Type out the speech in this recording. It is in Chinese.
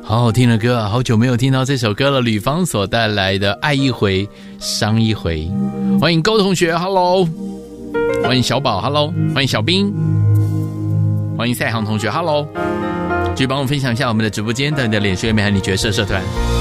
好好听的歌啊，好久没有听到这首歌了。吕方所带来的爱一回伤一回。欢迎高同学 Hello， 欢迎小宝 Hello， 欢迎小兵，欢迎赛航同学 Hello。继续帮我分享一下我们的直播间的你的脸书有没有和你角色社团。